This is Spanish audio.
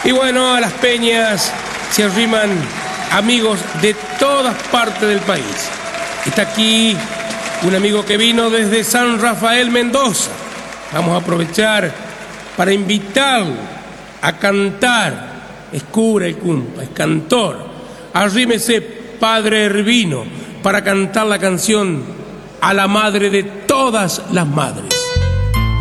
Y bueno, a las peñas se arriman amigos de todas partes del país. Está aquí un amigo que vino desde San Rafael, Mendoza. Vamos a aprovechar para invitarlo a cantar. Es cura el cumpa, es cantor. Arrímese, Padre Hervino, para cantar la canción a la madre de todas las madres.